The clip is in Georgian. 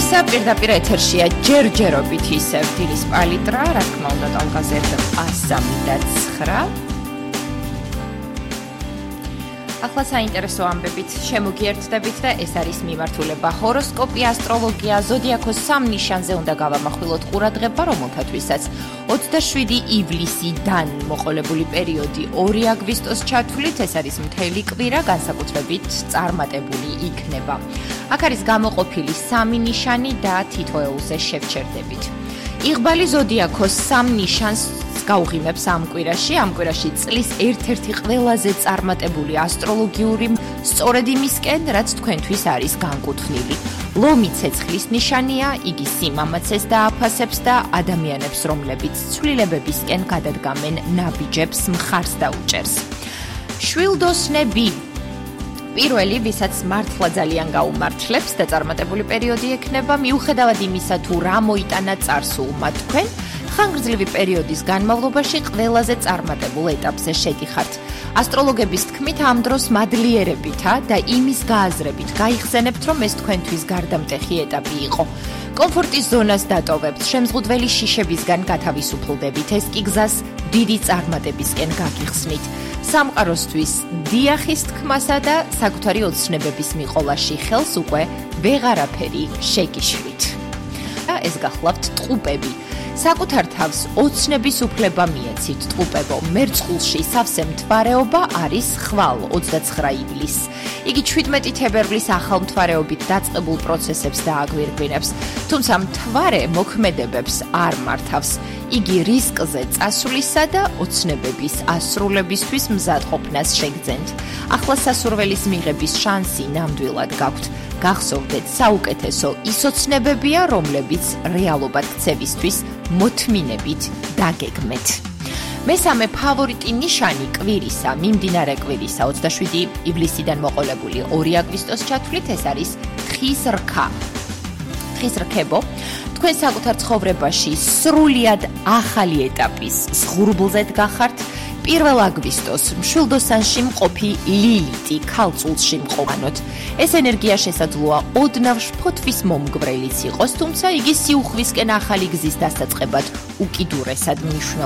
ისა პირდაპირ ეთერშია ჯერჯერობით ისევ დილის პალიტრა, რა თქმა უნდა ტალღაზე 103.9. ახლა საინტერესო ამბებით შემოგიერთდებით და ეს არის მიმართულება ჰოროსკოპი, ასტროლოგია, ზოდიაქოს 3 ნიშანზე უნდა გავამახვილოთ ყურადღება, რომელთათვისაც 27 ივლისიდან მოყოლებული პერიოდი 2 აგვისტოს ჩათვლით, ეს არის მთელი კვირა, განსაკუთრებით წარმატებული იქნება. აქ არის გამოყოფილი 3 ნიშანი და თითოეულზე შევჩერდებით. იღბალი ზოდიაქოს 3 ნიშანს გავუღიმებს ამ კვირაში წლის ერთ-ერთი ყველაზე წარმატებული ასტროლოგიური სწორედ იმისკენ, რაც თქვენთვის არის განკუთვნილი. ლომი ცეცხლის ნიშანია, იგი სიმამაცეს დააფასებს და ადამიანებს, რომლებიც ცვლილებებისკენ გადადგამენ ნაბიჯებს, მხარს დაუჭერს. შვილდოსნები პირველი, ვისაც მართლა ძალიან გაუმართლებს და წარმატებული პერიოდი ექნება, მიუხედავად იმისა, თუ რა მოიტანა წარსულმა თქვენ, ხანგრძლივი პერიოდის განმავლობაში ყველაზე წარმატებულ ეტაპზე შედიხართ. ასტროლოგების თქმით, ამ დროს მადლიერებითა და იმის გააზრებით გაიხსენებთ, რომ ეს თქვენთვის გარდამტეხი ეტაპი იყო. კომფორტის ზონას დატოვებთ, შემზღუდველი შიშებისგან გათავისუფლდებით, ეს კი გზას დიდი წარმატებისკენ გაგიხსნით. სამყაროსთვის დიახის თქმასა და საკუთარი ოცნებების მიყოლაში ხელს უკვე ვეღარაფერი შეგიშლით. ეს გახლავთ ტყუპები. საკუთარ თავს ოცნების უფლება მიეცით, ტყუპებო. მერწყულში სავსე მთვარეობა არის ხვალ 29 ივლისს. იგი 17 თებერვლის ახალ მთვარეობით დაწყებულ პროცესებს დააგვირგვინებს, თუმცა მთვარე მოქმედებებს არ მართავს. იგი რისკზე წასვლისა და ოცნებების ასრულებისთვის მზადყოფნას შეგძენთ. ახლა სასურველის მიღების შანსი ნამდვილად გაქვთ. გახსოვდეთ, საუკეთესო ის ოცნებებია, რომლებიც რეალობად ქცევისთვის მოთმინებით დაგეგმეთ. მესამე ფავორიტი ნიშანი კვირისა, მიმდინარე კვირისა 27 ივლისიდან მოყოლებული 2 აგვისტოს ჩათვლით, ეს არის თხის რქა. თხის რქებო, თქვენ საკუთარ ცხოვრებაში სრულიად ახალი ეტაპის ზღურბლზე დგახართ. 1 აგვისტოს მშვილდოსანში მყოფი ლილიტი ქალწულში მყოფანოთ. ეს ენერგია შესაძლოა ოდნავ შფოთვის მომგვრელიც იყოს, თუმცა იგი სიუხვისკენ ახალი გზის დასაწყებად უკიდურესად მნიშვნელოვანია.